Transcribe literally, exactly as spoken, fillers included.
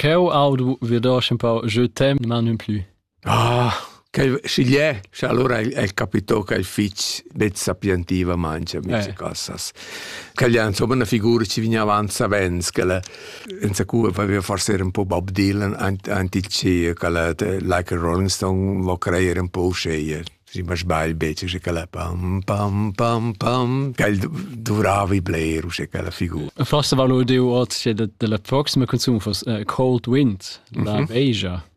Cheu audu vedosch un po' je t'aime, ma non plus. Ah, che scigliè, cioè allora il, il capitò che il fic bet sapientiva mangia mica Eh. cosas. Che gli insomma una figura ci vigna avanti avens che la in sa cua aveva forse era un po' Bob Dylan anti il C che la like a Rolling Stone lo creare un po' scegliere. Si ma sbagli invece che la pam pam pam pam che il durava i blero che la figura. Forse va lo deu ot che de, de la proxima consum fos uh, Cold Wind, la Mhm. Beja.